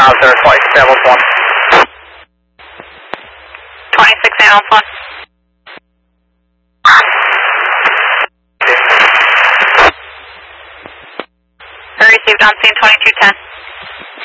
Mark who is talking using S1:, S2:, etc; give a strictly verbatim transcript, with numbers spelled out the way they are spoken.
S1: Oscar, twenty-six ambulance one.
S2: twenty-six ambulance one. Received on scene twenty-two ten.